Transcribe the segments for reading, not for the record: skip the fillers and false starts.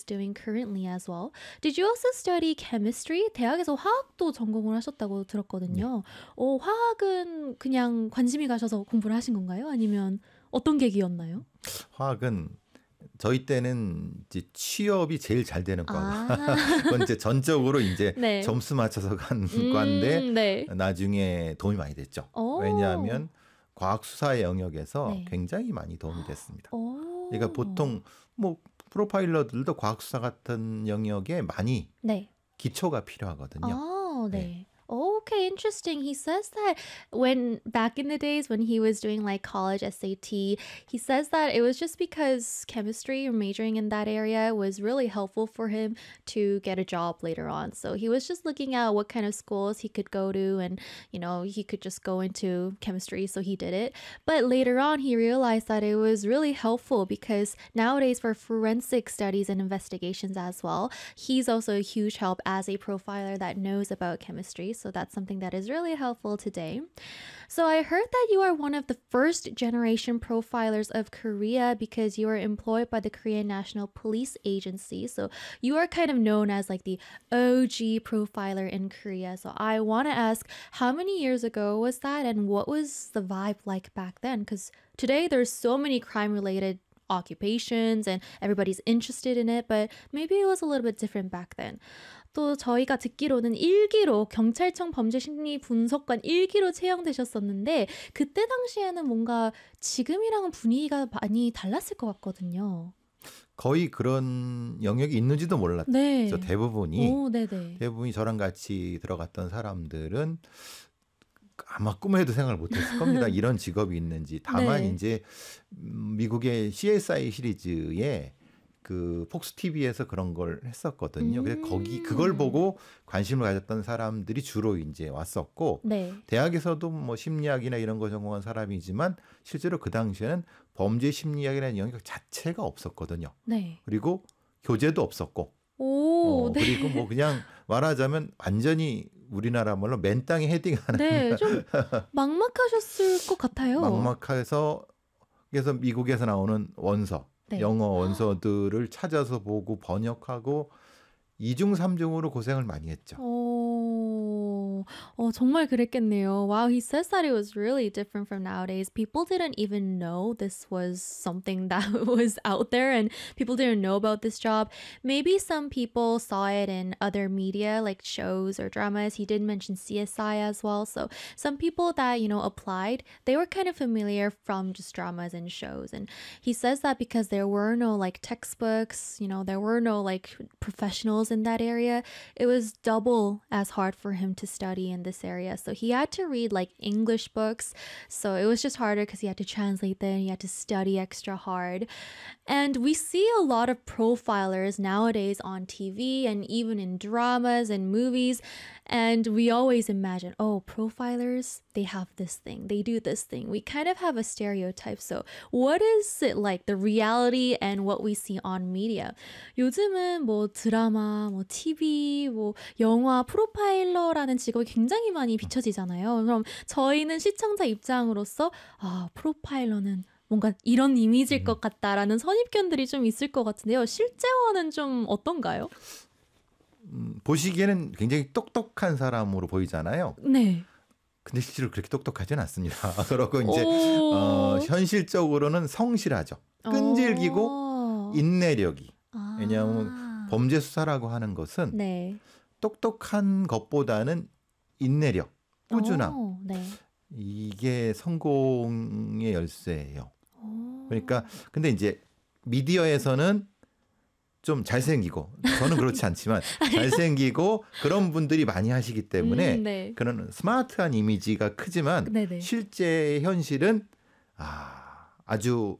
doing currently as well. Did you also study chemistry? 대학에서 화학도 전공을 하셨다고 들었거든요. 화학은 그냥 관심이 가셔서 공부를 하신 건가요? 아니면 어떤 계기였나요? 화학은 저희 때는 이제 취업이 제일 잘 되는 과가. 아. 그건 이제 전적으로 이제 네. 점수 맞춰서 간 과인데 네. 나중에 도움이 많이 됐죠. 오. 왜냐하면 과학 수사의 영역에서 네. 굉장히 많이 도움이 됐습니다. 오. 그러니까 보통 뭐 프로파일러들도 과학 수사 같은 영역에 많이 네. 기초가 필요하거든요. Oh, 네. 네. Okay, interesting. He says that when back in the days when he was doing like college SAT, he says that it was just because chemistry or majoring in that area was really helpful for him to get a job later on. So he was just looking at what kind of schools he could go to and, you know, he could just go into chemistry. So he did it. But later on, he realized that it was really helpful because nowadays for forensic studies and investigations as well, he's also a huge help as a profiler that knows about chemistry. So that's something that is really helpful today. So I heard that you are one of the first generation profilers of Korea because you are employed by the Korean National Police Agency. So you are kind of known as like the OG profiler in Korea. So I want to ask, how many years ago was that and what was the vibe like back then? Because today there's so many crime related occupations and everybody's interested in it, but maybe it was a little bit different back then. 또 저희가 듣기로는 1기로 경찰청 범죄심리분석관 1기로 채용되셨었는데 그때 당시에는 뭔가 지금이랑은 분위기가 많이 달랐을 것 같거든요. 거의 그런 영역이 있는지도 몰랐죠. 네. 대부분이 저랑 같이 들어갔던 사람들은 아마 꿈에도 생각을 못했을 겁니다. 이런 직업이 있는지. 다만 네. 이제 미국의 CSI 시리즈에 그 폭스 TV에서 그런 걸 했었거든요. 그래서 그걸 보고 관심을 가졌던 사람들이 주로 이제 왔었고 네. 대학에서도 뭐 심리학이나 이런 거 전공한 사람이지만 실제로 그 당시에는 범죄 심리학이라는 영역 자체가 없었거든요. 네. 그리고 교재도 없었고 오, 네. 그리고 뭐 그냥 말하자면 완전히 우리나라 말로 맨 땅에 헤딩하는 네, 좀 막막하셨을 것 같아요. 막막해서 그래서 미국에서 나오는 원서 네. 영어 원서들을 찾아서 보고 번역하고 2중 3중으로 고생을 많이 했죠. 정말 그랬겠네요. Wow, he says that it was really different from nowadays. People didn't even know this was something that was out there and people didn't know about this job. Maybe some people saw it in other media like shows or dramas. He did mention CSI as well. So some people that, you know, applied, they were kind of familiar from just dramas and shows. And he says that because there were no like textbooks, you know, there were no like professionals in that area, it was double as hard for him to study in this area. So he had to read like English books. So it was just harder because he had to translate them. He had to study extra hard. And we see a lot of profilers nowadays on TV and even in dramas and movies. And we always imagine, oh, profilers, they have this thing, they do this thing. We kind of have a stereotype. So what is it like, the reality and what we see on media? 요즘은 뭐 드라마, 뭐 TV, 뭐 영화 프로파일러라는 직업이 굉장히 많이 비춰지잖아요. 그럼 저희는 시청자 입장으로서 프로파일러는 뭔가 이런 이미지일 것 같다라는 선입견들이 좀 있을 것 같은데요. 실제와는 좀 어떤가요? 보시기에는 굉장히 똑똑한 사람으로 보이잖아요. 네. 근데 실제로 그렇게 똑똑하지는 않습니다. 그러고 이제 현실적으로는 성실하죠. 끈질기고 인내력이. 왜냐하면 범죄 수사라고 하는 것은 네. 똑똑한 것보다는 인내력, 꾸준함. 네. 이게 성공의 열쇠예요. 그러니까 근데 이제 미디어에서는 좀 잘생기고 저는 그렇지 않지만 잘생기고 그런 분들이 많이 하시기 때문에 네. 그런 스마트한 이미지가 크지만 네네. 실제 현실은 아주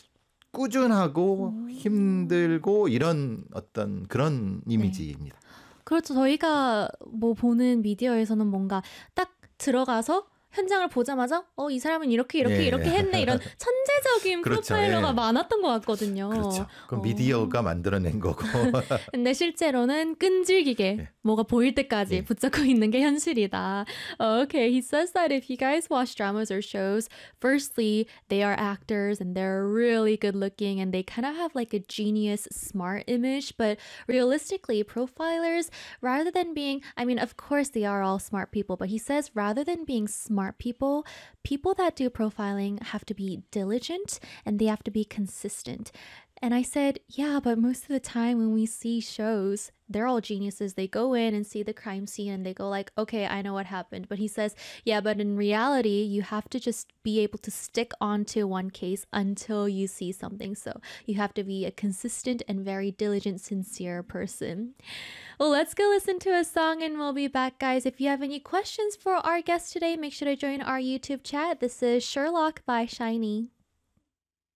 꾸준하고 힘들고 이런 어떤 그런 이미지입니다. 그렇죠. 저희가 뭐 보는 미디어에서는 뭔가 딱 들어가서 현장을 보자마자 이 사람은 이렇게 예. 했네 이런 천재적인 그렇죠. 프로파일러가 예. 많았던 것 같거든요. 그렇죠. 그 어. 미디어가 만들어낸 거고. 근데 실제로는 끈질기게 예. 뭐가 보일 때까지 예. 붙잡고 있는 게 현실이다. Okay, he says that if you guys watch dramas or shows, firstly, they are actors and they're really good looking and they kind of have like a genius, smart image. But realistically, profilers, rather than being, I mean, of course they are all smart people, but he says rather than being smart people, people that do profiling have to be diligent and they have to be consistent. And I said, yeah, but most of the time when we see shows, they're all geniuses. They go in and see the crime scene and they go like, okay, I know what happened. But he says, yeah, but in reality, you have to just be able to stick onto one case until you see something. So you have to be a consistent and very diligent, sincere person. Well, let's go listen to a song and we'll be back, guys. If you have any questions for our guest today, make sure to join our YouTube chat. This is Sherlock by Shiny.